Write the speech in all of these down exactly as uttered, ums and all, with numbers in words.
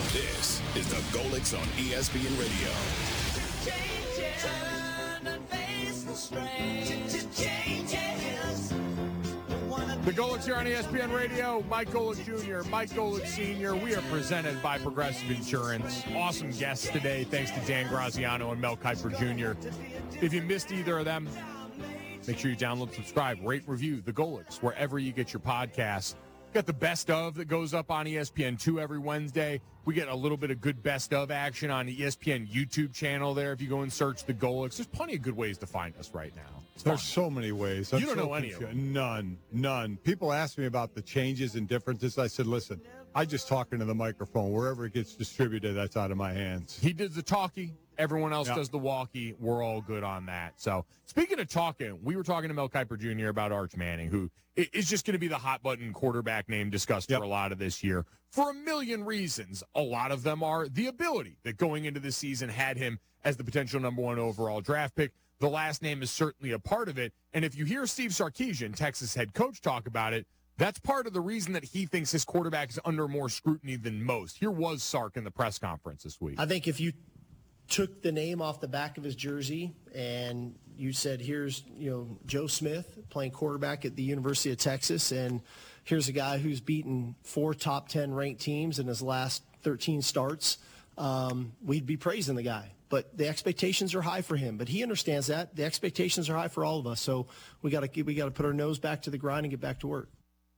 This is the Golics on E S P N Radio. The Golics here on E S P N Radio. Mike Golic Junior, Mike Golic Senior We are presented by Progressive Insurance. Awesome guests today. Thanks to Dan Graziano and Mel Kiper Junior If you missed either of them, make sure you download, subscribe, rate, review The Golics wherever you get your podcasts. Got the best of that goes up on E S P N two every Wednesday. We get a little bit of good best of action on the E S P N YouTube channel there. If you go and search the Golics, there's plenty of good ways to find us right now. It's There's fun. so many ways. You I'm don't so know any confused. of them. None. None. People ask me about the changes and differences. I said, listen, I just talk into the microphone. Wherever it gets distributed, that's out of my hands. He does the talkie. Everyone else Yep. does the walkie. We're all good on that. So, speaking of talking, we were talking to Mel Kiper Junior about Arch Manning, who is just going to be the hot-button quarterback name discussed Yep. for a lot of this year for a million reasons. A lot of them are the ability that going into this season had him as the potential number one overall draft pick. The last name is certainly a part of it. And if you hear Steve Sarkisian, Texas head coach, talk about it, that's part of the reason that he thinks his quarterback is under more scrutiny than most. Here was Sark in the press conference this week. I think if you took the name off the back of his jersey and you said, here's, you know, Joe Smith playing quarterback at the University of Texas, and here's a guy who's beaten four top ten ranked teams in his last thirteen starts, um, we'd be praising the guy. But the expectations are high for him. But he understands that. The expectations are high for all of us. So we got to we got to put our nose back to the grind and get back to work.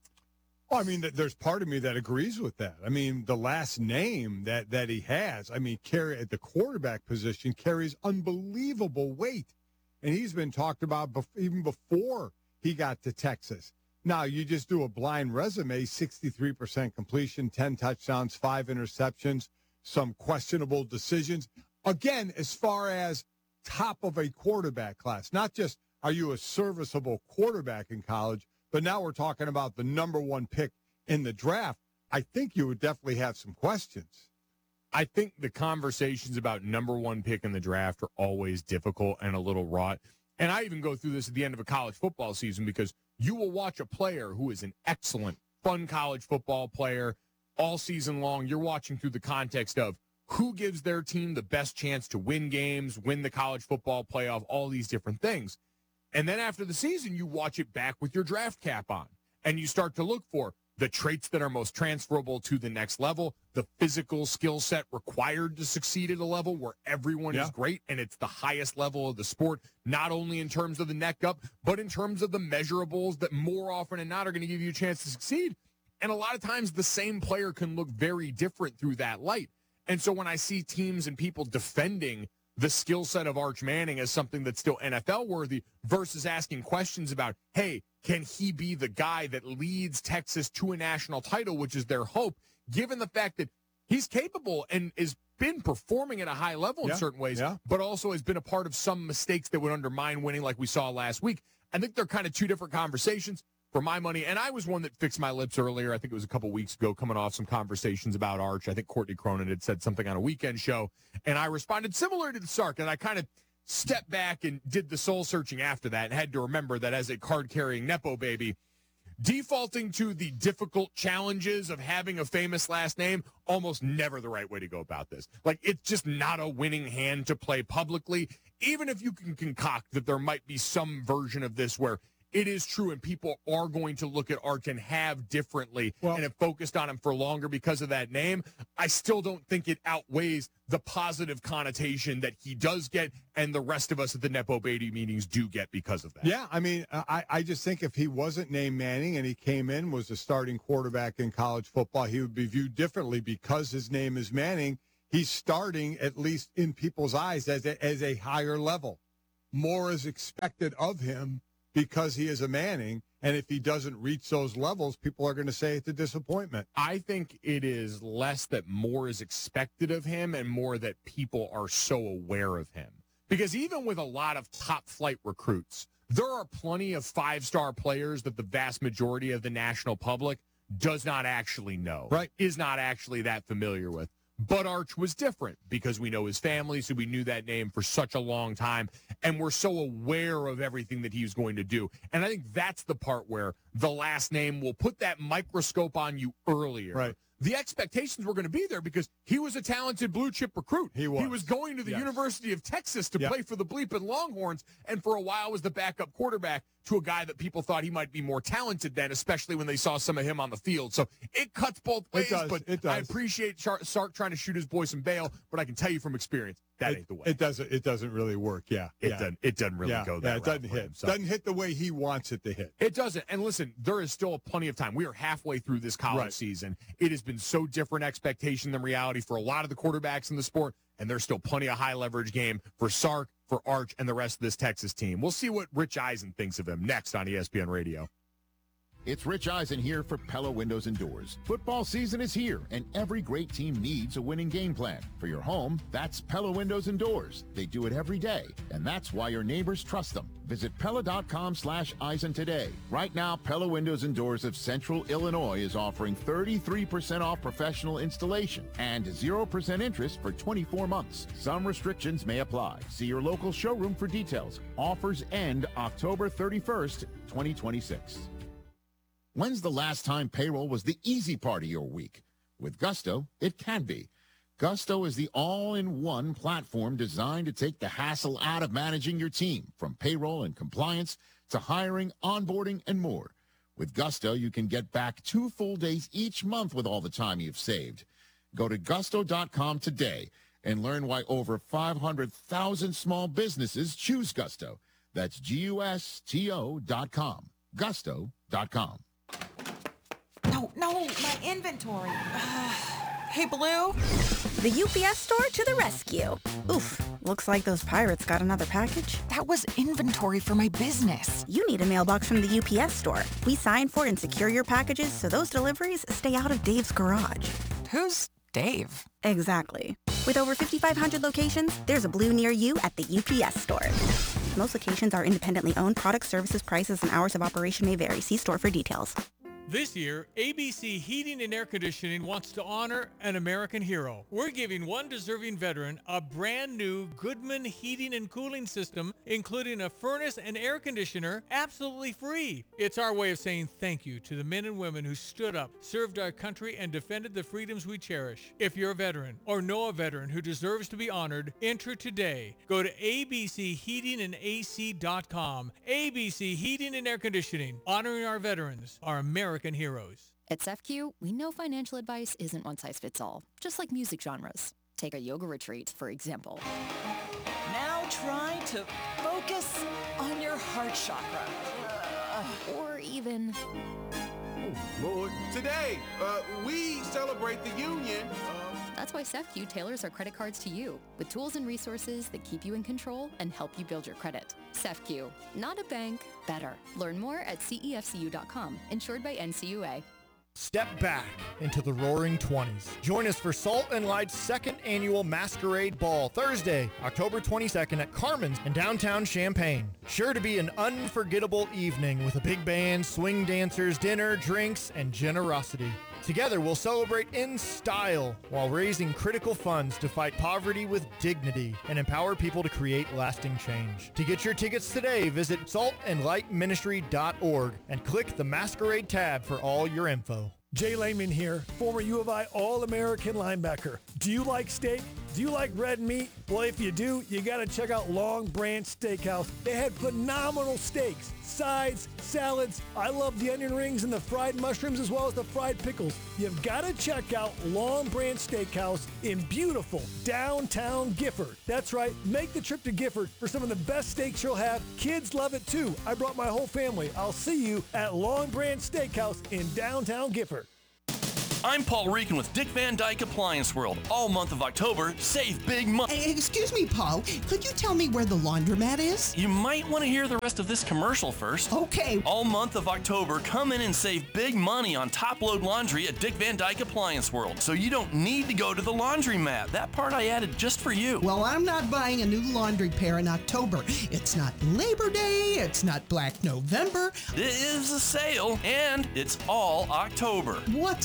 Well, I mean, there's part of me that agrees with that. I mean, the last name that, that he has, I mean, carry at the quarterback position carries unbelievable weight. And he's been talked about bef- even before he got to Texas. Now, you just do a blind resume, sixty-three percent completion, ten touchdowns, five interceptions, some questionable decisions. Again, as far as top of a quarterback class, not just are you a serviceable quarterback in college, but now we're talking about the number one pick in the draft. I think you would definitely have some questions. I think the conversations about number one pick in the draft are always difficult and a little wrought. And I even go through this at the end of a college football season because you will watch a player who is an excellent, fun college football player all season long. You're watching through the context of who gives their team the best chance to win games, win the college football playoff, all these different things. And then after the season, you watch it back with your draft cap on, and you start to look for the traits that are most transferable to the next level, the physical skill set required to succeed at a level where everyone Yeah. is great, and it's the highest level of the sport, not only in terms of the neck up, but in terms of the measurables that more often than not are going to give you a chance to succeed. And a lot of times the same player can look very different through that light. And so when I see teams and people defending the skill set of Arch Manning as something that's still N F L worthy versus asking questions about, hey, can he be the guy that leads Texas to a national title, which is their hope, given the fact that he's capable and has been performing at a high level Yeah, in certain ways, yeah. but also has been a part of some mistakes that would undermine winning like we saw last week. I think they're kind of two different conversations. For my money, and I was one that fixed my lips earlier. I think it was a couple weeks ago, coming off some conversations about Arch. I think Courtney Cronin had said something on a weekend show, and I responded similar to the Sark, and I kind of stepped back and did the soul searching after that, and had to remember that as a card-carrying Nepo baby, defaulting to the difficult challenges of having a famous last name, almost never the right way to go about this. Like, it's just not a winning hand to play publicly, even if you can concoct that there might be some version of this where it is true, and people are going to look at Arch and have differently Well, and have focused on him for longer because of that name. I still don't think it outweighs the positive connotation that he does get and the rest of us at the Nepo Baby meetings do get because of that. Yeah, I mean, I, I just think if he wasn't named Manning and he came in, was a starting quarterback in college football, he would be viewed differently because his name is Manning. He's starting, at least in people's eyes, as a, as a higher level. More is expected of him because he is a Manning, and if he doesn't reach those levels, people are going to say it's a disappointment. I think it is less that more is expected of him and more that people are so aware of him. Because even with a lot of top-flight recruits, there are plenty of five-star players that the vast majority of the national public does not actually know, Right. is not actually that familiar with. But Arch was different because we know his family, so we knew that name for such a long time, and we're so aware of everything that he was going to do. And I think that's the part where the last name will put that microscope on you earlier Right. the expectations were going to be there because he was a talented blue chip recruit. He was. He was going to the Yes. University of Texas to Yep. play for the bleeping Longhorns, and for a while was the backup quarterback to a guy that people thought he might be more talented than, especially when they saw some of him on the field. So it cuts both ways, does. but It does. I appreciate Char- Sark trying to shoot his boy some bail, but I can tell you from experience, that it, ain't the way. It doesn't. It doesn't really work. Yeah. It yeah. doesn't. It doesn't really yeah. go that Yeah, it route doesn't for hit. him, so. Doesn't hit the way he wants it to hit. It doesn't. And listen, there is still plenty of time. We are halfway through this college Right. season. It has been so different expectation than reality for a lot of the quarterbacks in the sport, and there's still plenty of high leverage game for Sark, for Arch, and the rest of this Texas team. We'll see what Rich Eisen thinks of him next on E S P N Radio. It's Rich Eisen here for Pella Windows and Doors. Football season is here, and every great team needs a winning game plan. For your home, that's Pella Windows and Doors. They do it every day, and that's why your neighbors trust them. Visit Pella.com slash Eisen today. Right now, Pella Windows and Doors of Central Illinois is offering thirty-three percent off professional installation and zero percent interest for twenty-four months. Some restrictions may apply. See your local showroom for details. Offers end October thirty-first, twenty twenty-six. When's the last time payroll was the easy part of your week? With Gusto, it can be. Gusto is the all-in-one platform designed to take the hassle out of managing your team, from payroll and compliance to hiring, onboarding, and more. With Gusto, you can get back two full days each month with all the time you've saved. Go to gusto dot com today and learn why over five hundred thousand small businesses choose Gusto. That's G U S T O dot com. gusto dot com. No, no, my inventory. Hey, Blue? The U P S store to the rescue. Oof, looks like those pirates got another package. That was inventory for my business. You need a mailbox from the U P S store. We sign for and secure your packages so those deliveries stay out of Dave's garage. Who's Dave? Exactly. With over fifty-five hundred locations, there's a Blue near you at the U P S store. Most locations are independently owned. Product, services, prices, and hours of operation may vary. See store for details. This year, A B C Heating and Air Conditioning wants to honor an American hero. We're giving one deserving veteran a brand new Goodman heating and cooling system, including a furnace and air conditioner, absolutely free. It's our way of saying thank you to the men and women who stood up, served our country, and defended the freedoms we cherish. If you're a veteran or know a veteran who deserves to be honored, enter today. Go to A B C heating and A C dot com. A B C Heating and Air Conditioning, honoring our veterans, our American heroes. At S E F Q, we know financial advice isn't one size fits all, just like music genres. Take a yoga retreat, for example. Now try to focus on your heart chakra. Or even... Oh, Lord. Today, uh, we celebrate the union. Uh... That's why S E F Q tailors our credit cards to you, with tools and resources that keep you in control and help you build your credit. S E F Q, not a bank, better. Learn more at C E F C U dot com, insured by N C U A. Step back into the roaring twenties. Join us for Salt and Light's second annual Masquerade Ball, Thursday, October twenty-second at Carmen's in downtown Champaign. Sure to be an unforgettable evening with a big band, swing dancers, dinner, drinks, and generosity. Together, we'll celebrate in style while raising critical funds to fight poverty with dignity and empower people to create lasting change. To get your tickets today, visit salt and light ministry dot org and click the Masquerade tab for all your info. Jay Lehman here, former U of I All-American linebacker. Do you like steak? Do you like red meat? Well, if you do, you got to check out Long Branch Steakhouse. They had phenomenal steaks, sides, salads. I love the onion rings and the fried mushrooms as well as the fried pickles. You've got to check out Long Branch Steakhouse in beautiful downtown Gifford. That's right, make the trip to Gifford for some of the best steaks you'll have. Kids love it too. I brought my whole family. I'll see you at Long Branch Steakhouse in downtown Gifford. I'm Paul Reekin with Dick Van Dyke Appliance World. All month of October, save big money. Hey, excuse me, Paul. Could you tell me where the laundromat is? You might want to hear the rest of this commercial first. Okay. All month of October, come in and save big money on top-load laundry at Dick Van Dyke Appliance World. So you don't need to go to the laundromat. That part I added just for you. Well, I'm not buying a new laundry pair in October. It's not Labor Day. It's not Black November. It is a sale, and it's all October. What's the hook,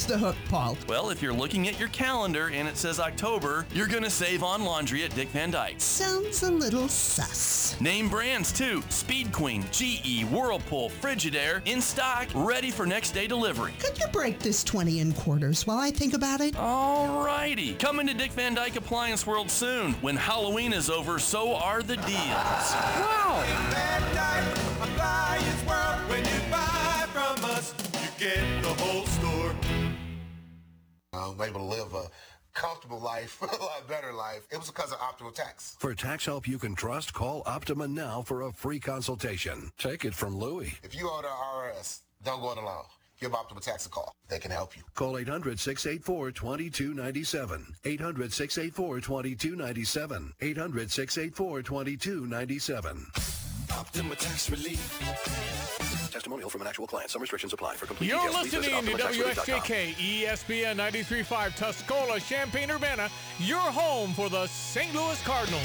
Paul? Well, if you're looking at your calendar and it says October, you're going to save on laundry at Dick Van Dyke. Sounds a little sus. Name brands too. Speed Queen, G E, Whirlpool, Frigidaire, in stock, ready for next day delivery. Could you break this twenty in quarters while I think about it? Alrighty. Coming to Dick Van Dyke Appliance World soon. When Halloween is over, so are the deals. Wow! Van Dyke Appliance World, when you buy from us, you get the whole store. I'm able to live a comfortable life, a lot better life. It was because of Optima Tax. For tax help you can trust, call Optima now for a free consultation. Take it from Louie. If you owe the I R S, don't go it alone. Give Optima Tax a call. They can help you. Call eight hundred, six eight four, two two nine seven. eight hundred, six eight four, two two nine seven. eight hundred, six eight four, two two nine seven. Optima Tax Relief. Testimonial from an actual client. Some restrictions apply. For complete You're details, please visit listening to optima tax relief dot W com. S J K, E S P N ninety-three point five, Tuscola, Champaign-Urbana, your home for the Saint Louis Cardinals.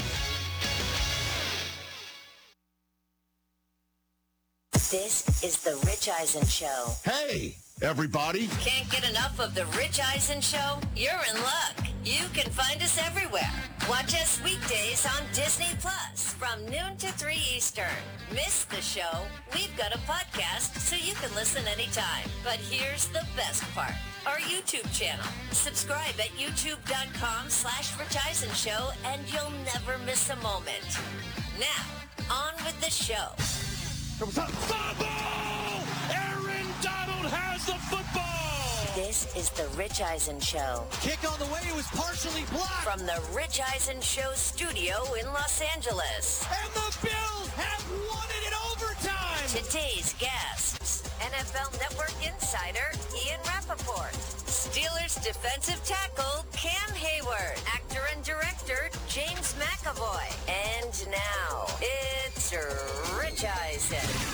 This is the Rich Eisen Show. Hey, everybody. Can't get enough of the Rich Eisen Show? You're in luck. You can find us everywhere. Watch us weekdays on Disney Plus from noon to three Eastern. Miss the show? We've got a podcast so you can listen anytime. But here's the best part. Our YouTube channel. Subscribe at youtube.com slash Rich Eisen Show and you'll never miss a moment. Now, on with the show. Fumble! Aaron Donald has the football! This is the Rich Eisen Show. Kick on the way, it was partially blocked. From the Rich Eisen Show studio in Los Angeles. And the Bills have won it in overtime! Today's guests, N F L Network insider Ian Rappaport, Steelers defensive tackle Cam Hayward, actor and director James McAvoy, and now it's Rich Eisen.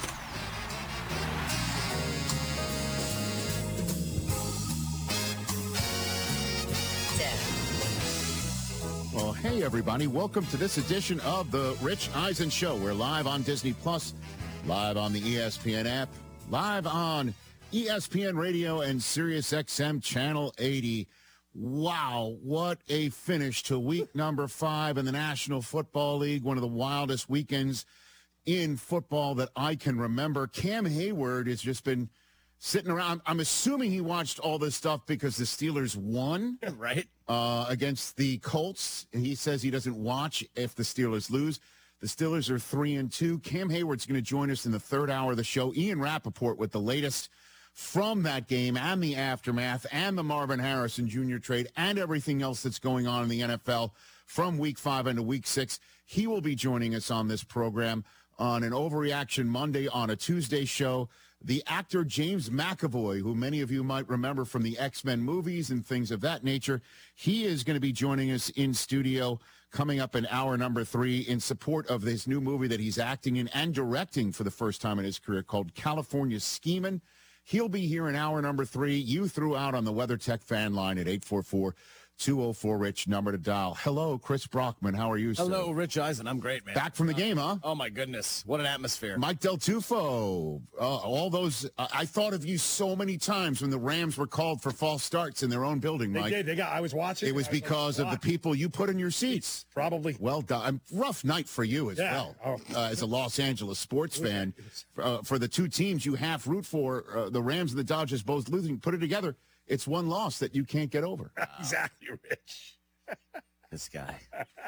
Well, hey, everybody. Welcome to this edition of the Rich Eisen Show. We're live on Disney Plus, live on the E S P N app, live on E S P N Radio and Sirius X M Channel eighty. Wow, what a finish to week number five in the National Football League, one of the wildest weekends in football that I can remember. Cam Hayward has just been sitting around. I'm assuming he watched all this stuff because the Steelers won. Right. Uh, against the Colts. He says he doesn't watch if the Steelers lose. The Steelers are three and two. Cam Hayward's going to join us in the third hour of the show. Ian Rappaport with the latest from that game and the aftermath and the Marvin Harrison Junior trade and everything else that's going on in the N F L from week five into week six. He will be joining us on this program on an Overreaction Monday on a Tuesday show. The actor James McAvoy, who many of you might remember from the X-Men movies and things of that nature, he is going to be joining us in studio coming up in hour number three in support of this new movie that he's acting in and directing for the first time in his career called California Schemin'. He'll be here in hour number three. You threw out on the WeatherTech fan line at eight four four, two oh four, RICH, number to dial. Hello, Chris Brockman. How are you, sir? Hello, Rich Eisen. I'm great, man. Back from the game, huh? Oh, my goodness. What an atmosphere. Mike Del Tufo. Uh, all those. Uh, I thought of you so many times when the Rams were called for false starts in their own building, Mike. They did. They got. I was watching. It was because of the people you put in your seats. Probably. Well done. Rough night for you as Yeah. well, Oh. uh, as a Los Angeles sports fan. Uh, for the two teams you half root for, uh, the Rams and the Dodgers both losing, put it together, it's one loss that you can't get over. Exactly, Rich. This guy.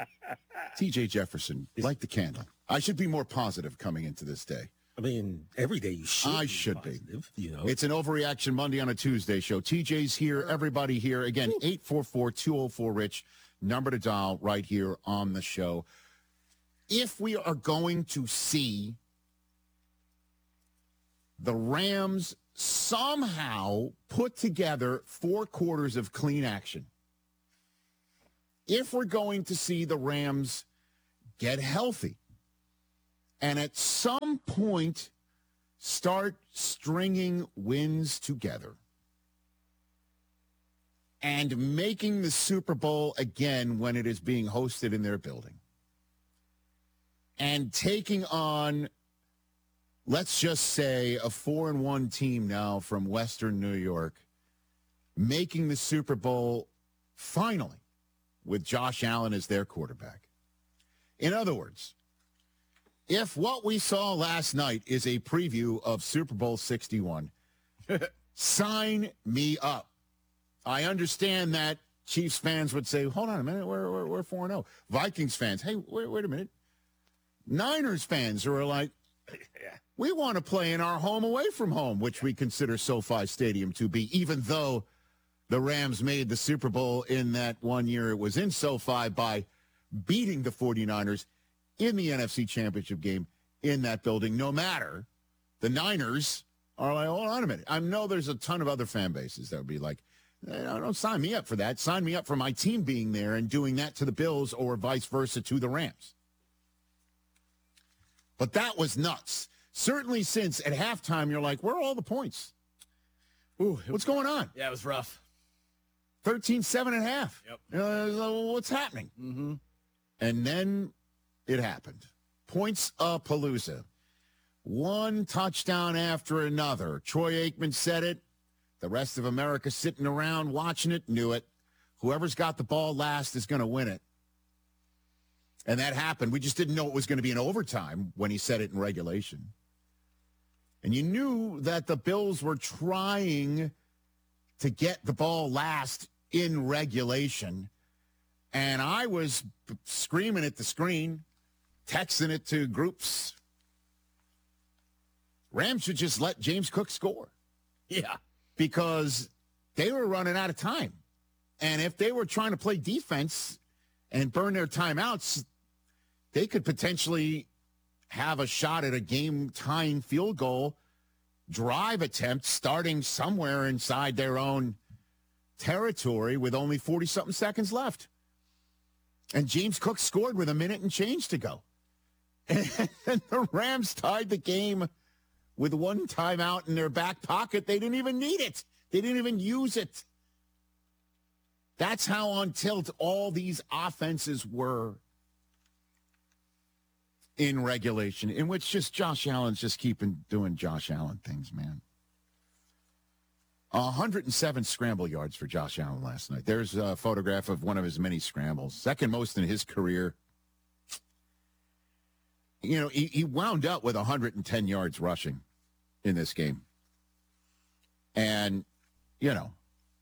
T J Jefferson, light the candle. I should be more positive coming into this day. I mean, every day you should. I be should positive, be. You know, It's an Overreaction Monday on a Tuesday show. T J's here, everybody here. Again, eight four four, two oh four, RICH, number to dial right here on the show. If we are going to see the Rams somehow put together four quarters of clean action, if we're going to see the Rams get healthy and at some point start stringing wins together and making the Super Bowl again when it is being hosted in their building and taking on, let's just say, a four and one team now from Western New York, making the Super Bowl finally with Josh Allen as their quarterback. In other words, if what we saw last night is a preview of Super Bowl sixty-one, sign me up. I understand that Chiefs fans would say, hold on a minute, we're, we're, we're four and oh. Vikings fans, hey, wait, wait a minute. Niners fans are like, we want to play in our home away from home, which we consider SoFi Stadium to be, even though the Rams made the Super Bowl in that one year it was in SoFi by beating the 49ers in the N F C Championship game in that building. No matter, the Niners are like, hold on a minute. I know there's a ton of other fan bases that would be like, don't sign me up for that. Sign me up for my team being there and doing that to the Bills or vice versa to the Rams. But that was nuts. Certainly since at halftime, you're like, where are all the points? Ooh, what's going on? Yeah, it was rough. thirteen seven and a half. Yep. Uh, what's happening? Mm-hmm. And then it happened. Points-a-palooza. One touchdown after another. Troy Aikman said it. The rest of America sitting around watching it knew it. Whoever's got the ball last is going to win it. And that happened. We just didn't know it was going to be in overtime when he said it in regulation. And you knew that the Bills were trying to get the ball last in regulation. And I was screaming at the screen, texting it to groups. Rams should just let James Cook score. Yeah. Because they were running out of time. And if they were trying to play defense and burn their timeouts, they could potentially have a shot at a game-tying field goal drive attempt starting somewhere inside their own territory with only forty-something seconds left. And James Cook scored with a minute and change to go. And the Rams tied the game with one timeout in their back pocket. They didn't even need it. They didn't even use it. That's how on tilt all these offenses were in regulation, in which just Josh Allen's just keeping doing Josh Allen things, man. one hundred seven scramble yards for Josh Allen last night. There's a photograph of one of his many scrambles. Second most in his career. You know, he, he wound up with one hundred ten yards rushing in this game. And, you know,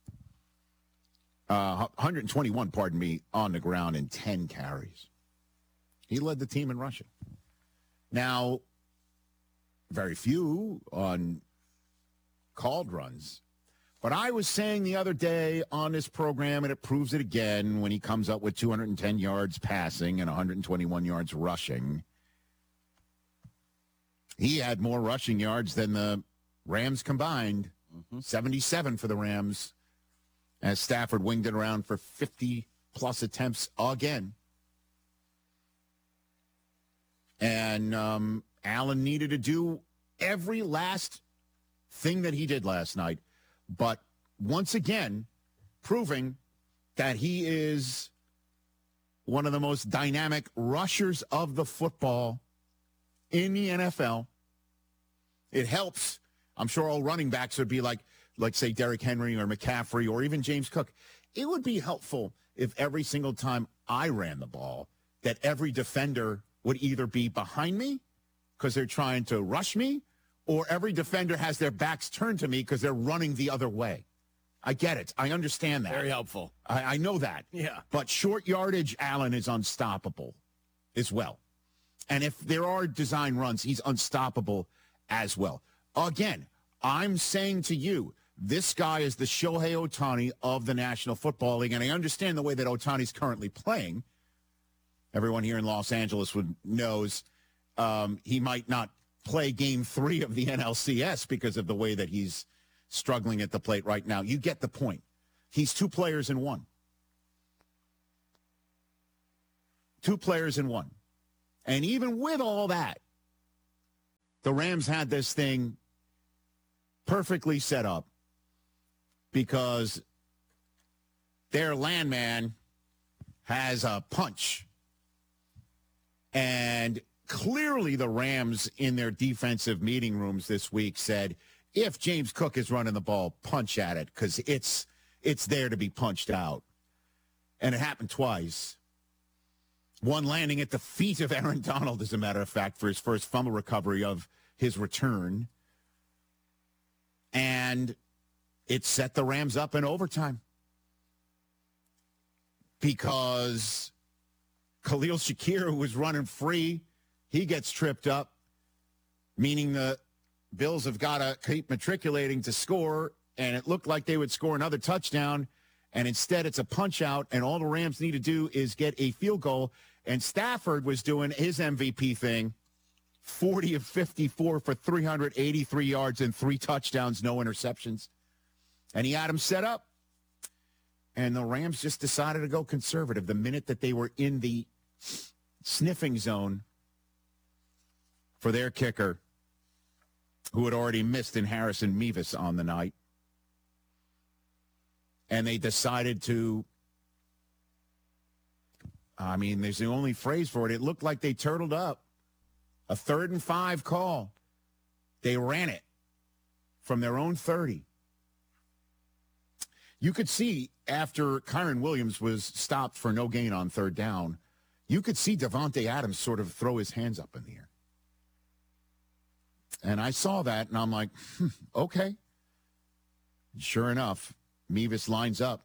uh, one hundred twenty-one, pardon me, on the ground in ten carries. He led the team in rushing. Now, very few on called runs. But I was saying the other day on this program, and it proves it again when he comes up with two hundred ten yards passing and one hundred twenty-one yards rushing. He had more rushing yards than the Rams combined. Mm-hmm. seventy-seven for the Rams, as Stafford winged it around for fifty-plus attempts again. And um, Allen needed to do every last thing that he did last night. But once again, proving that he is one of the most dynamic rushers of the football in the N F L. It helps. I'm sure all running backs would be like, like say, Derrick Henry or McCaffrey or even James Cook. It would be helpful if every single time I ran the ball that every defender would either be behind me because they're trying to rush me, or every defender has their backs turned to me because they're running the other way. I get it. I understand that. Very helpful. I, I know that. Yeah. But short yardage, Allen is unstoppable as well. And if there are design runs, he's unstoppable as well. Again, I'm saying to you, this guy is the Shohei Ohtani of the National Football League, and I understand the way that Ohtani's currently playing. Everyone here in Los Angeles would knows um, he might not play game three of the N L C S because of the way that he's struggling at the plate right now. You get the point. He's two players in one. Two players in one. And even with all that, the Rams had this thing perfectly set up because their landman has a punch. And clearly the Rams in their defensive meeting rooms this week said, if James Cook is running the ball, punch at it, because it's it's there to be punched out. And it happened twice. One landing at the feet of Aaron Donald, as a matter of fact, for his first fumble recovery of his return. And it set the Rams up in overtime. Because Khalil Shakir, who was running free, he gets tripped up, meaning the Bills have got to keep matriculating to score, and it looked like they would score another touchdown, and instead it's a punch-out, and all the Rams need to do is get a field goal, and Stafford was doing his M V P thing, forty of fifty-four for three hundred eighty-three yards and three touchdowns, no interceptions, and he had him set up. And the Rams just decided to go conservative the minute that they were in the sniffing zone for their kicker, who had already missed in Harrison Mevis on the night. And they decided to, I mean, there's the only phrase for it. It looked like they turtled up. A third and five call. They ran it from their own thirty. You could see after Kyron Williams was stopped for no gain on third down, you could see Davante Adams sort of throw his hands up in the air. And I saw that, and I'm like, hmm, okay. Sure enough, Mevis lines up,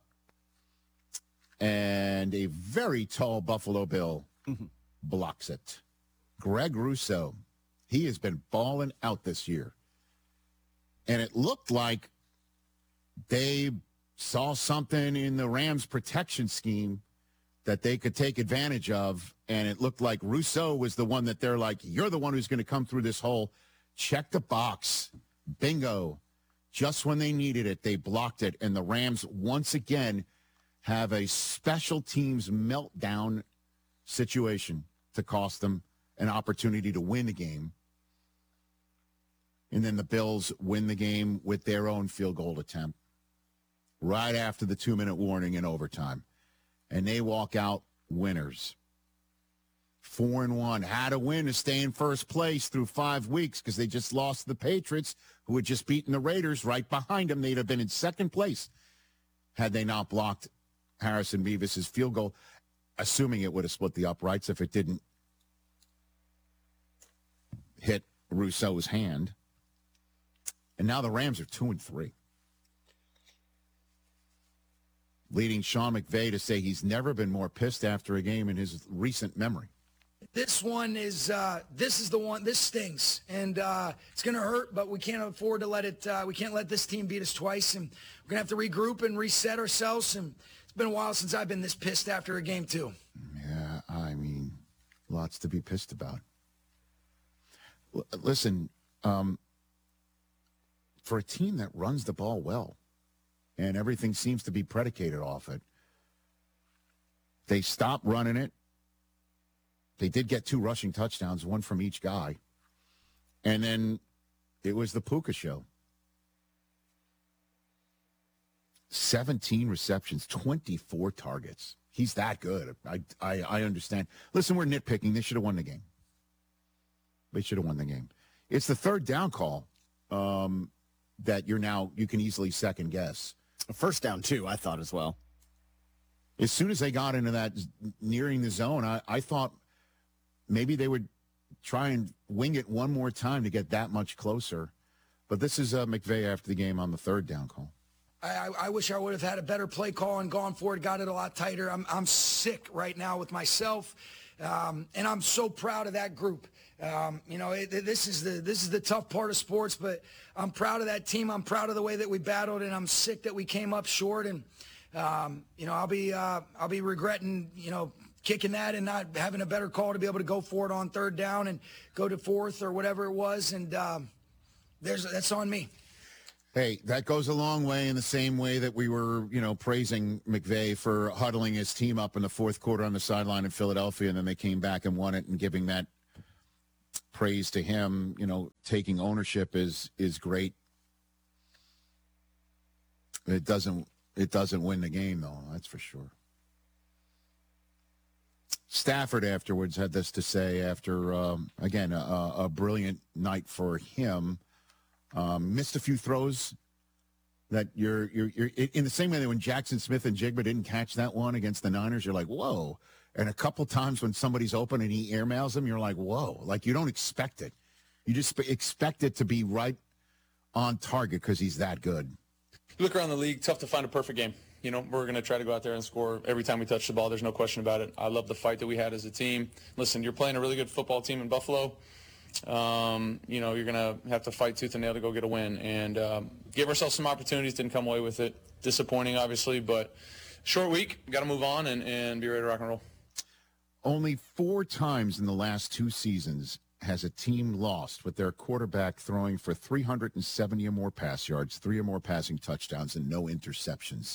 and a very tall Buffalo Bill blocks it. Greg Rousseau, he has been balling out this year. And it looked like they saw something in the Rams' protection scheme that they could take advantage of, and it looked like Rousseau was the one that they're like, you're the one who's going to come through this hole. Check the box. Bingo. Just when they needed it, they blocked it, and the Rams once again have a special teams meltdown situation to cost them an opportunity to win the game. And then the Bills win the game with their own field goal attempt right after the two-minute warning in overtime. And they walk out winners. Four and one. Had to win to stay in first place through five weeks because they just lost the Patriots, who had just beaten the Raiders right behind them. They'd have been in second place had they not blocked Harrison Mevis' field goal, assuming it would have split the uprights if it didn't hit Rousseau's hand. And now the Rams are two and three. Leading Sean McVay to say he's never been more pissed after a game in his recent memory. This one is, uh, this is the one, this stings. And uh, it's going to hurt, but we can't afford to let it, uh, we can't let this team beat us twice. And we're going to have to regroup and reset ourselves. And it's been a while since I've been this pissed after a game, too. Yeah, I mean, lots to be pissed about. L- listen, um, for a team that runs the ball well, and everything seems to be predicated off it, they stopped running it. They did get two rushing touchdowns, one from each guy. And then it was the Puka show. seventeen receptions, twenty-four targets. He's that good. I, I, I understand. Listen, we're nitpicking. They should have won the game. They should have won the game. It's the third down call um, that you're now, you can easily second guess. First down, too, I thought as well. As soon as they got into that nearing the zone, I, I thought maybe they would try and wing it one more time to get that much closer. But this is uh, McVay after the game on the third down call. I, I wish I would have had a better play call and gone for it, got it a lot tighter. I'm, I'm sick right now with myself, um, and I'm so proud of that group. Um, you know, it, this is the this is the tough part of sports, but I'm proud of that team. I'm proud of the way that we battled, and I'm sick that we came up short. And um, you know, I'll be uh, I'll be regretting, you know, kicking that and not having a better call to be able to go for it on third down and go to fourth or whatever it was. And um, there's that's on me. Hey, that goes a long way in the same way that we were, you know, praising McVay for huddling his team up in the fourth quarter on the sideline in Philadelphia, and then they came back and won it, and giving that praise to him, you know, taking ownership is is great. It doesn't it doesn't win the game, though, that's for sure. Stafford afterwards had this to say after, um, again, a, a brilliant night for him. Um, missed a few throws That you're you're you're in the same way that when Jackson Smith and Jigba didn't catch that one against the Niners, you're like, whoa. And a couple times when somebody's open and he airmails them, you're like, whoa. Like you don't expect it. You just expect it to be right on target because he's that good. You look around the league, tough to find a perfect game. You know, we're going to try to go out there and score every time we touch the ball. There's no question about it. I love the fight that we had as a team. Listen, you're playing a really good football team in Buffalo. Um, you know, you're going to have to fight tooth and nail to go get a win. And um, give ourselves some opportunities, didn't come away with it. Disappointing, obviously, but short week. Got to move on and, and be ready to rock and roll. Only four times in the last two seasons has a team lost with their quarterback throwing for three hundred seventy or more pass yards, three or more passing touchdowns, and no interceptions.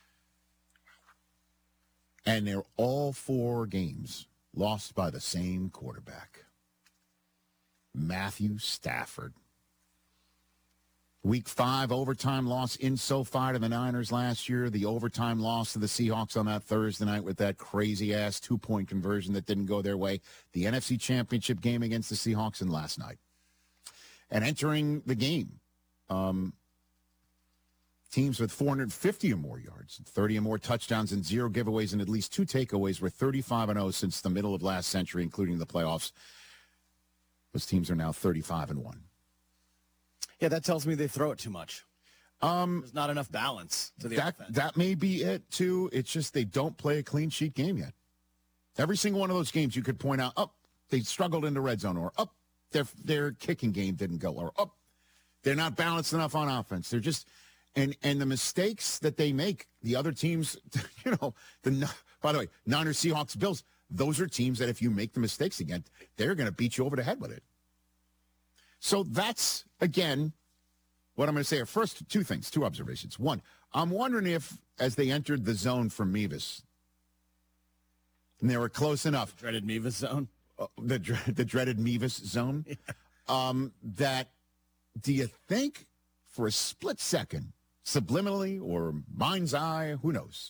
And they're all four games lost by the same quarterback, Matthew Stafford. Week five, overtime loss in SoFi to the Niners last year. The overtime loss to the Seahawks on that Thursday night with that crazy-ass two-point conversion that didn't go their way. The N F C Championship game against the Seahawks and last night. And entering the game, um, teams with four hundred fifty or more yards, thirty or more touchdowns, and zero giveaways and at least two takeaways were thirty-five and oh since the middle of last century, including the playoffs. Those teams are now thirty-five and one. Yeah, that tells me they throw it too much. Um, There's not enough balance to the that, offense. That may be it, too. It's just they don't play a clean sheet game yet. Every single one of those games you could point out, oh, they struggled in the red zone, or oh, their, their kicking game didn't go, or oh, they're not balanced enough on offense. They're just and and the mistakes that they make, the other teams, you know, the by the way, Niners, Seahawks, Bills, those are teams that if you make the mistakes again, they're going to beat you over the head with it. So that's, again, what I'm going to say are first two things, two observations. One, I'm wondering if, as they entered the zone from Mevis, and they were close enough. The dreaded Mevis zone? Uh, the, the dreaded Mevis zone. Yeah. Um, that, do you think for a split second, subliminally or mind's eye, who knows,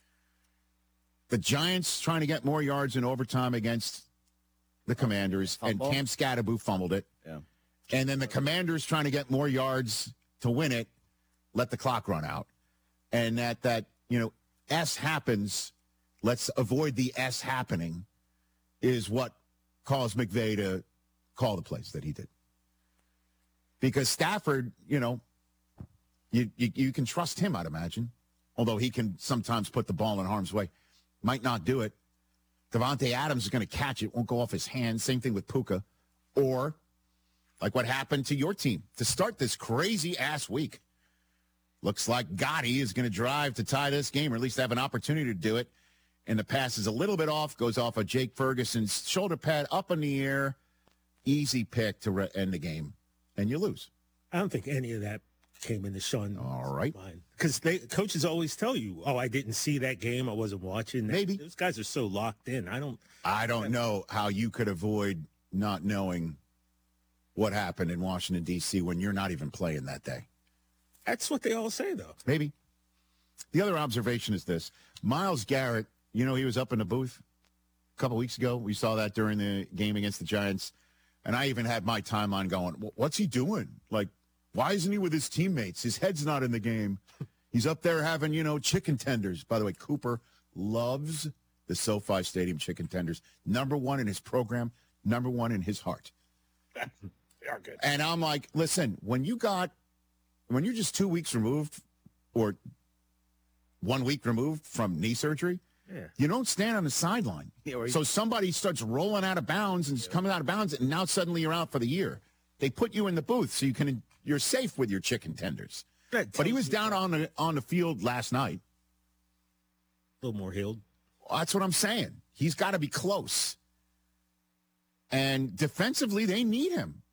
the Giants trying to get more yards in overtime against the Commanders, Fumble. and Cam Scatterboo fumbled it. Yeah. And then the Commanders trying to get more yards to win it, let the clock run out. And that, that you know, S happens, let's avoid the S happening, is what caused McVay to call the plays that he did. Because Stafford, you know, you, you, you can trust him, I'd imagine, although he can sometimes put the ball in harm's way. Might not do it. Devontae Adams is going to catch it, won't go off his hands. Same thing with Puka. Or like what happened to your team to start this crazy-ass week. Looks like Gotti is going to drive to tie this game, or at least have an opportunity to do it. And the pass is a little bit off, goes off of Jake Ferguson's shoulder pad up in the air. Easy pick to re- end the game, and you lose. I don't think any of that came into Sean's All right. mind. Because they coaches always tell you, oh, I didn't see that game. I wasn't watching. Maybe. Those guys are so locked in. I don't. I don't know how you could avoid not knowing what happened in Washington, D C when you're not even playing that day. That's what they all say, though. Maybe. The other observation is this. Myles Garrett, you know, he was up in the booth a couple weeks ago. We saw that during the game against the Giants. And I even had my timeline going, what's he doing? Like, why isn't he with his teammates? His head's not in the game. He's up there having, you know, chicken tenders. By the way, Cooper loves the SoFi Stadium chicken tenders. Number one in his program, number one in his heart. They are good. And I'm like, listen, when you got, when you're just two weeks removed or one week removed from knee surgery, yeah. you don't stand on the sideline. Yeah, so somebody starts rolling out of bounds and yeah. coming out of bounds, and now suddenly you're out for the year. They put you in the booth so you can, you're safe with your chicken tenders. But he was down on the on the field last night. A little more healed. Well, that's what I'm saying. He's got to be close. And defensively, they need him.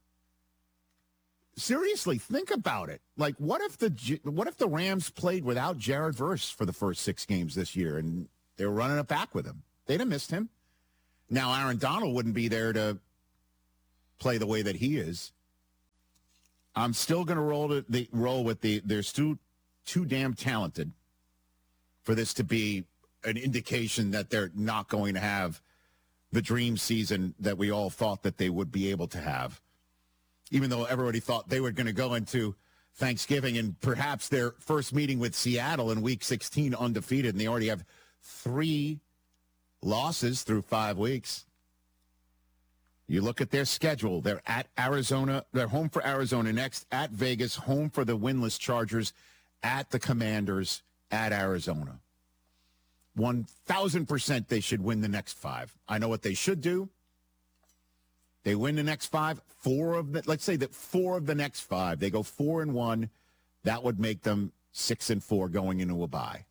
Seriously, think about it. Like, what if the what if the Rams played without Jared Verse for the first six games this year, and they were running it back with him? They'd have missed him. Now, Aaron Donald wouldn't be there to play the way that he is. I'm still going to roll to the roll with the. They're too too damn talented for this to be an indication that they're not going to have the dream season that we all thought that they would be able to have. Even though everybody thought they were going to go into Thanksgiving and perhaps their first meeting with Seattle in Week sixteen undefeated, and they already have three losses through five weeks. You look at their schedule. They're at Arizona. They're home for Arizona next, at Vegas, home for the winless Chargers, at the Commanders, at Arizona. one thousand percent they should win the next five. I know what they should do. They win the next five. Four of the, let's say that four of the next five, they go four and one. That would make them six and four going into a bye.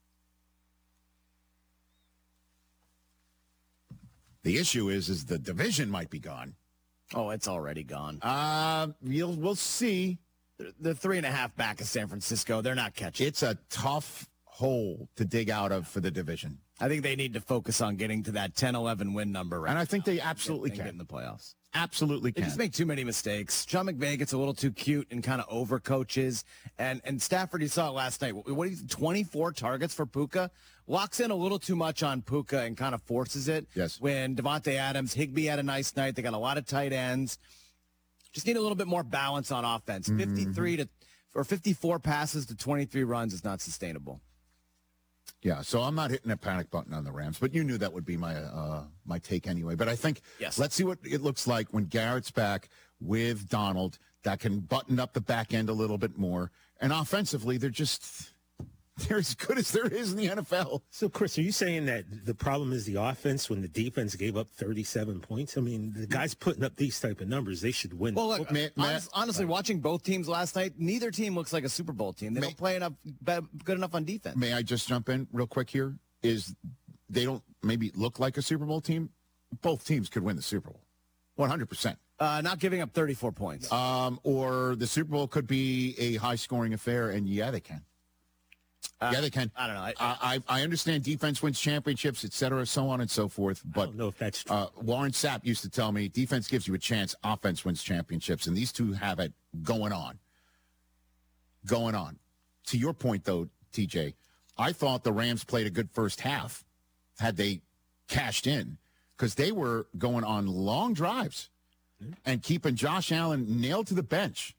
The issue is, is the division might be gone. Oh, it's already gone. Uh, you'll, we'll see. They're, they're three and a half back of San Francisco. They're not catching. It's a tough hole to dig out of for the division. I think they need to focus on getting to that ten eleven win number right And I think now. they absolutely and can. Get in the playoffs. Absolutely They can. just make too many mistakes. Sean McVay gets a little too cute and kind of over coaches. And and Stafford, you saw it last night. What is twenty-four targets for Puka? Locks in a little too much on Puka and kind of forces it. Yes. When Devontae Adams, Higbee had a nice night. They got a lot of tight ends. Just need a little bit more balance on offense. Mm-hmm. fifty-three to or fifty-four passes to twenty-three runs is not sustainable. Yeah, so I'm not hitting a panic button on the Rams, but you knew that would be my uh, my take anyway. But I think Yes. let's see what it looks like when Garrett's back with Donald. That can button up the back end a little bit more. And offensively, they're just they're as good as there is in the N F L. So, Chris, are you saying that the problem is the offense when the defense gave up thirty-seven points? I mean, the guys putting up these type of numbers, they should win. Well, look, Matt- honest, honestly, watching both teams last night, neither team looks like a Super Bowl team. They don't play enough, be- good enough on defense. May I just jump in real quick here? Is they don't maybe look like a Super Bowl team? Both teams could win the Super Bowl, one hundred percent. Uh, not giving up thirty-four points. Um, or the Super Bowl could be a high-scoring affair, and yeah, they can. Uh, yeah, they can. I don't know. I, I, I understand defense wins championships, et cetera, so on and so forth. But I don't know if that's true. Uh, Warren Sapp used to tell me defense gives you a chance, offense wins championships, and these two have it going on. Going on. To your point, though, T J, I thought the Rams played a good first half had they cashed in because they were going on long drives and keeping Josh Allen nailed to the bench.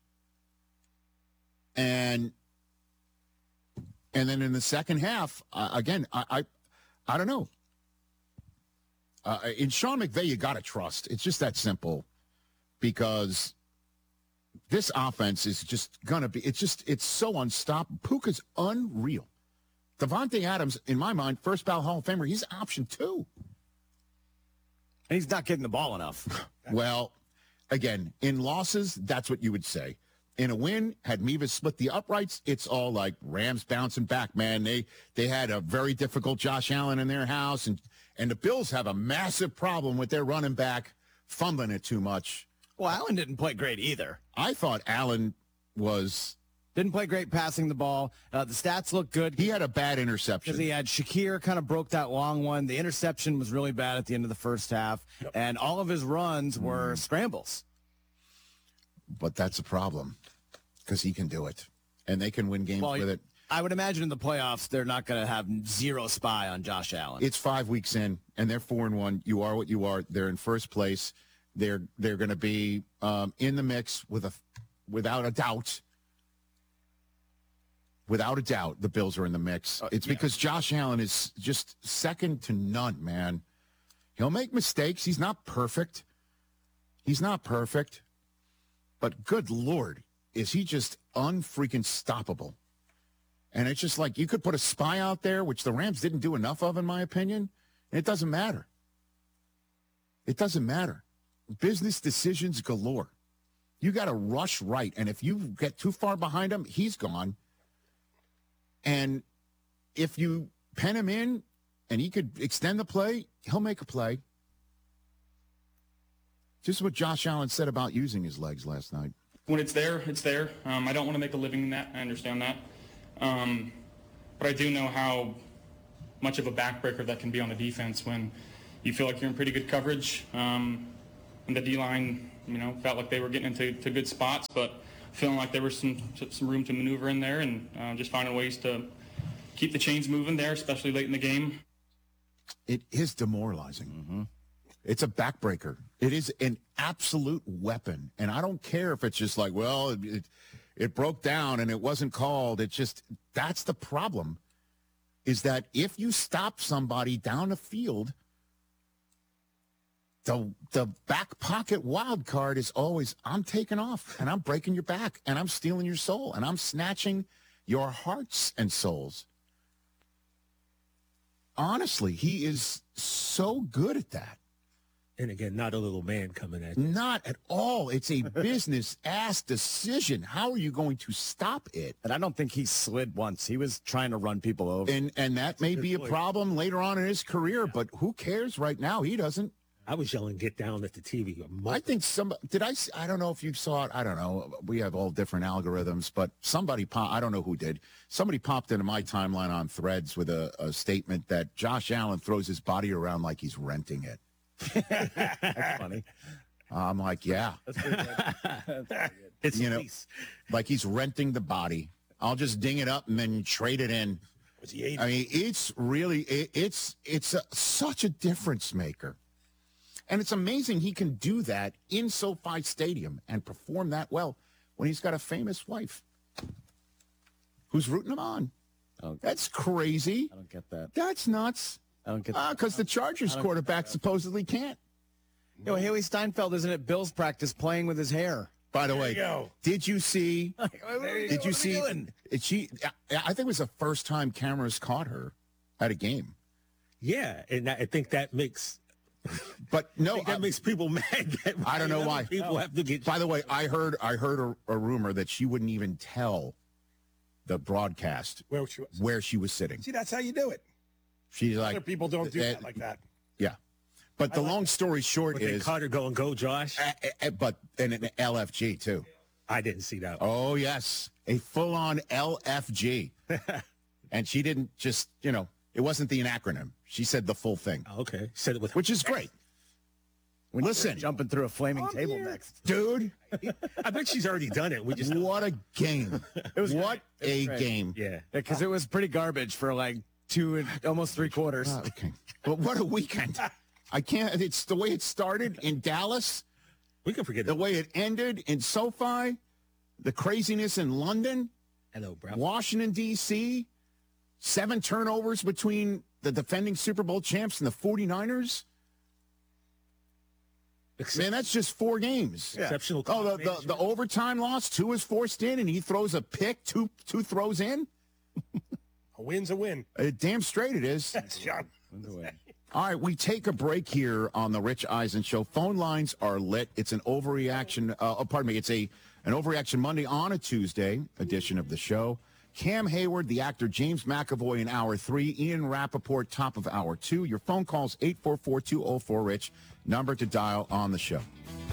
And and then in the second half, uh, again, I, I I don't know. Uh, in Sean McVay, you got to trust. It's just that simple because this offense is just going to be, it's just, it's so unstoppable. Puka's unreal. Devontae Adams, in my mind, first ballot Hall of Famer, he's option two. And he's not getting the ball enough. Well, again, in losses, that's what you would say. In a win, had Mevis split the uprights, it's all like Rams bouncing back, man. They they had a very difficult Josh Allen in their house, and, and the Bills have a massive problem with their running back fumbling it too much. Well, Allen didn't play great either. I thought Allen was... Didn't play great passing the ball. Uh, the stats look good. He had a bad interception. Because he had Shakir kind of broke that long one. The interception was really bad at the end of the first half. Yep. And all of his runs were mm. scrambles. But that's a problem because he can do it. And they can win games well, with it. I would imagine in the playoffs, they're not going to have zero spy on Josh Allen. It's five weeks in, and they're four and one. You are what you are. They're in first place. They're they're going to be um, in the mix with a, without a doubt. Without a doubt, the Bills are in the mix. Uh, it's yeah. because Josh Allen is just second to none, man. He'll make mistakes. He's not perfect. He's not perfect. But good Lord, is he just unfreaking stoppable. And it's just like you could put a spy out there, which the Rams didn't do enough of, in my opinion, and it doesn't matter. It doesn't matter. Business decisions galore. You got to rush right, and if you get too far behind him, he's gone. And if you pen him in and he could extend the play, he'll make a play. Just what Josh Allen said about using his legs last night. When it's there, it's there. Um, I don't want to make a living in that. I understand that. Um, but I do know how much of a backbreaker that can be on the defense when you feel like you're in pretty good coverage. Um, and the D-line, you know, felt like they were getting into to good spots, but feeling like there was some some room to maneuver in there and uh, just finding ways to keep the chains moving there, especially late in the game. It is demoralizing. Mm-hmm. It's a backbreaker. It is an absolute weapon. And I don't care if it's just like, well, it, it broke down and it wasn't called. It just, that's the problem, is that if you stop somebody down the field, the the back pocket wild card is always, I'm taking off and I'm breaking your back and I'm stealing your soul and I'm snatching your hearts and souls. Honestly, he is so good at that. And again, not a little man coming at you. Not at all. It's a business-ass decision. How are you going to stop it? And I don't think he slid once. He was trying to run people over. And and that may be a problem later on in his career, but who cares right now? He doesn't. I was yelling, get down at the T V. I think some, did I, s- I don't know if you saw it. I don't know. We have all different algorithms, but somebody, pop, I don't know who did. Somebody popped into my timeline on Threads with a, a statement that Josh Allen throws his body around like he's renting it. That's funny. I'm like, yeah. That's pretty good. That's pretty good. It's you know, nice. like he's renting the body. I'll just ding it up and then trade it in. I mean, it's really, it, it's, it's a, such a difference maker. And it's amazing he can do that in SoFi Stadium and perform that well when he's got a famous wife who's rooting him on. Oh, That's crazy. I don't get that. That's nuts. I don't get Because the Chargers I don't quarterback supposedly can't. Yo, Haley Steinfeld isn't at Bill's practice playing with his hair. By the There way, you go. did you see? There you did go. you What are we see? doing? Did she? I I think it was the first time cameras caught her at a game. Yeah, and I think that makes. But no, I think that I- makes people mad. That I don't know other why. People have to get. By the way, I heard I heard a, a rumor that she wouldn't even tell the broadcast Where she was. where she was sitting. See, that's how you do it. She's like, Other people don't do uh, that like that. yeah. But the long story short But they is, caught her going, go, Josh. uh, uh, but and an L F G too. I didn't see that. Oh yes, a full-on L F G, and she didn't just you know it wasn't the acronym. She said the full thing. Okay, said it with, which is great. When Listen, jumping through a flaming table next. dude. I bet she's already done it. We just What a game! It was what great. It was a great. game! yeah. Because it was pretty garbage for like two and almost three quarters. Oh, okay, but what a weekend! I can't. It's the way it started in Dallas. We can forget the it. way it ended in SoFi, the craziness in London, Hello, bro. Washington D C, seven turnovers between the defending Super Bowl champs and the 49ers. Man, that's just four games. Exceptional Oh, the, clock the, management. the overtime loss, two is forced in, and he throws a pick, two two throws in. A win's a win. Uh, damn straight it is. That's John. All right, we take a break here on the Rich Eisen Show. Phone lines are lit. It's an overreaction. Uh, oh, pardon me. It's a an overreaction Monday on a Tuesday edition of the show. Cam Hayward, the actor James McAvoy in hour three. Ian Rappaport, top of hour two. Your phone calls eight four four, two oh four, Rich. Number to dial on the show.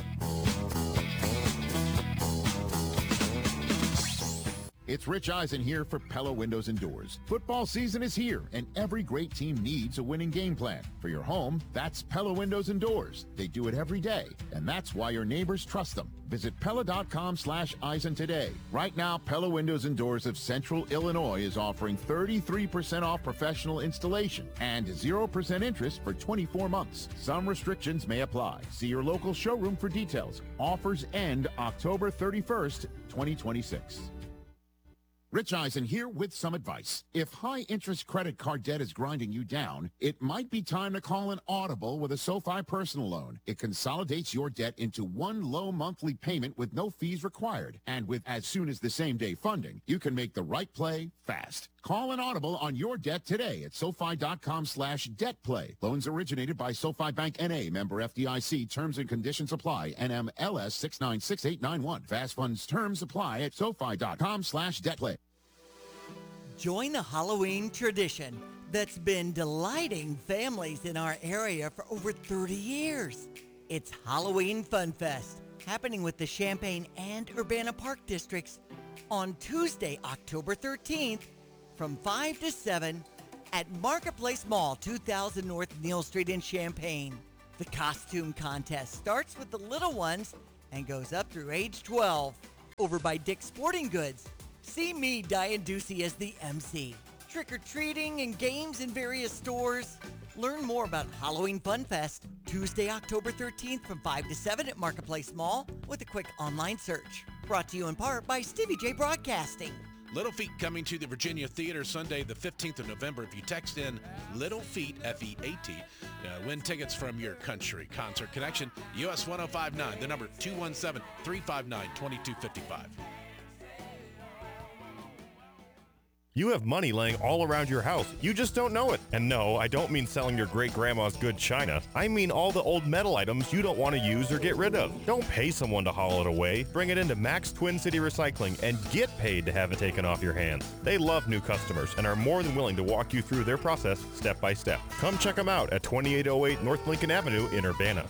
It's Rich Eisen here for Pella Windows and Doors. Football season is here, and every great team needs a winning game plan. For your home, that's Pella Windows and Doors. They do it every day, and that's why your neighbors trust them. Visit Pella.com slash Eisen today. Right now, Pella Windows and Doors of Central Illinois is offering thirty-three percent off professional installation and zero percent interest for twenty-four months. Some restrictions may apply. See your local showroom for details. Offers end October thirty-first, twenty twenty-six. Rich Eisen here with some advice. If high-interest credit card debt is grinding you down, it might be time to call an Audible with a SoFi personal loan. It consolidates your debt into one low monthly payment with no fees required. And with as soon as the same-day funding, you can make the right play fast. Call an Audible on your debt today at SoFi.com slash debt play. Loans originated by SoFi Bank N A, member F D I C. Terms and conditions apply. N M L S six nine six eight nine one. Fast funds terms apply at SoFi.com slash debt play. Join a Halloween tradition that's been delighting families in our area for over thirty years. It's Halloween Fun Fest, happening with the Champaign and Urbana Park districts on Tuesday, October thirteenth from five to seven at Marketplace Mall, two thousand North Neal Street in Champaign. The costume contest starts with the little ones and goes up through age twelve. Over by Dick's Sporting Goods. See me, Diane Ducey, as the M C. Trick-or-treating and games in various stores. Learn more about Halloween Fun Fest, Tuesday, October thirteenth from five to seven at Marketplace Mall with a quick online search. Brought to you in part by Stevie J Broadcasting. Little Feat coming to the Virginia Theater Sunday the fifteenth of November. If you text in Little Feat, F E A T, uh, win tickets from your country concert connection. U S one oh five nine, the number two one seven, three five nine, two two five five. You have money laying all around your house. You just don't know it. And no, I don't mean selling your great-grandma's good china. I mean all the old metal items you don't want to use or get rid of. Don't pay someone to haul it away. Bring it into Max Twin City Recycling and get paid to have it taken off your hands. They love new customers and are more than willing to walk you through their process step by step. Come check them out at twenty-eight oh eight North Lincoln Avenue in Urbana.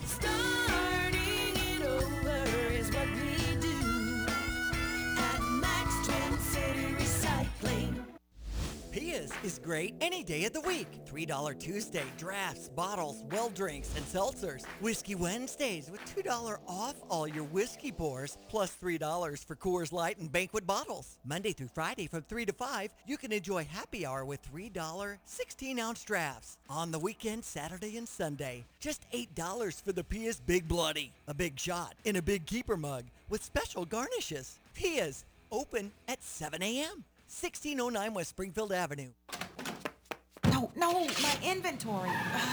Pia's is great any day of the week. three dollar Tuesday, drafts, bottles, well drinks, and seltzers. Whiskey Wednesdays with two dollars off all your whiskey pours, plus three dollars for Coors Light and Banquet bottles. Monday through Friday from three to five, you can enjoy happy hour with three dollar sixteen ounce drafts. On the weekend, Saturday and Sunday, just eight dollars for the Pia's Big Bloody. A big shot in a big keeper mug with special garnishes. Pia's, open at seven a.m. sixteen oh nine West Springfield Avenue. No, no, my inventory.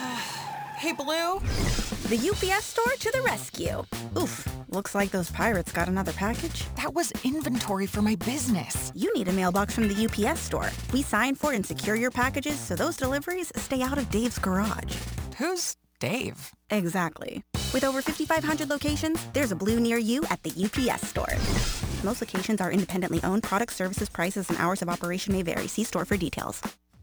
Hey, Blue. The U P S store to the rescue. Oof, looks like those pirates got another package. That was inventory for my business. You need a mailbox from the U P S store. We sign for and secure your packages so those deliveries stay out of Dave's garage. Who's Dave? Exactly. With over fifty-five hundred locations, there's a Blue near you at the U P S store. Most locations are independently owned. Product, services, prices, and hours of operation may vary. See store for details.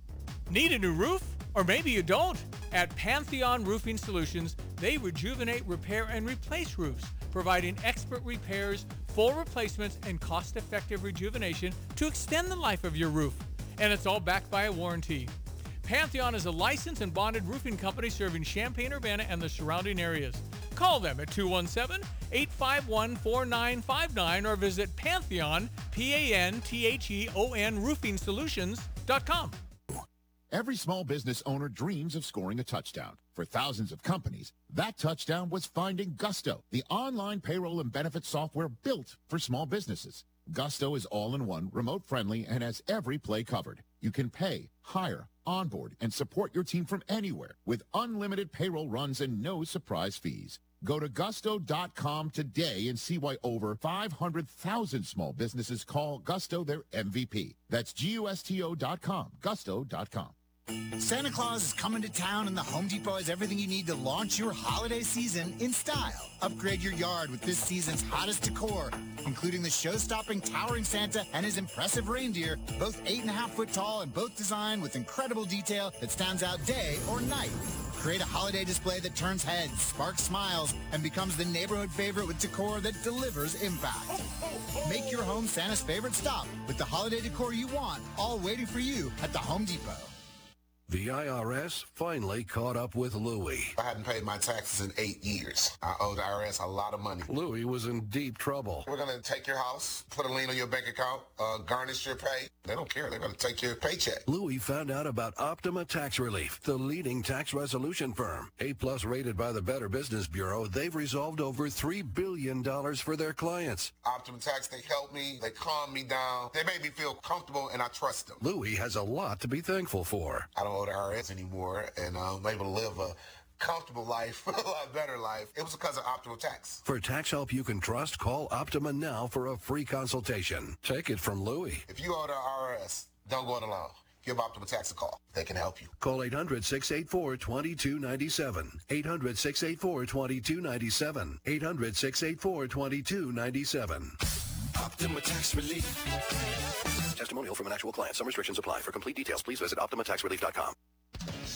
Need a new roof? Or maybe you don't. At Pantheon Roofing Solutions, they rejuvenate, repair, and replace roofs, providing expert repairs, full replacements, and cost-effective rejuvenation to extend the life of your roof. And it's all backed by a warranty. Pantheon is a licensed and bonded roofing company serving Champaign-Urbana and the surrounding areas. Call them at two one seven, eight five one, four nine five nine or visit Pantheon, P A N T H E O N roofing solutions dot com. Every small business owner dreams of scoring a touchdown. For thousands of companies, that touchdown was finding Gusto, the online payroll and benefits software built for small businesses. Gusto is all-in-one, remote-friendly, and has every play covered. You can pay, hire, onboard, and support your team from anywhere with unlimited payroll runs and no surprise fees. Go to gusto dot com today and see why over five hundred thousand small businesses call Gusto their M V P. That's G U S T O dot com, gusto dot com. Santa Claus is coming to town, and the Home Depot has everything you need to launch your holiday season in style. Upgrade your yard with this season's hottest decor, including the show-stopping towering Santa and his impressive reindeer, both eight and a half foot tall and both designed with incredible detail that stands out day or night. Create a holiday display that turns heads, sparks smiles, and becomes the neighborhood favorite with decor that delivers impact. Make your home Santa's favorite stop with the holiday decor you want, all waiting for you at the Home Depot. The I R S finally caught up with Louie. I hadn't paid my taxes in eight years. I owe the I R S a lot of money. Louie was in deep trouble. We're going to take your house, put a lien on your bank account, uh, garnish your pay. They don't care. They're going to take your paycheck. Louie found out about Optima Tax Relief, the leading tax resolution firm. A-plus rated by the Better Business Bureau, they've resolved over three billion dollars for their clients. Optima Tax, they helped me. They calmed me down. They made me feel comfortable, and I trust them. Louie has a lot to be thankful for. I don't owe the I R S anymore, and I'm able to live a comfortable life, a lot better life. It was because of Optima Tax. For tax help you can trust, call Optima now for a free consultation. Take it from Louie. If you owe the I R S, don't go it alone. Give Optima Tax a call. They can help you. Call eight hundred, six eight four, two two nine seven. eight hundred, six eight four, two two nine seven. eight hundred, six eight four, two two nine seven. Optima Tax Relief. Testimonial from an actual client. Some restrictions apply. For complete details, please visit optima tax relief dot com.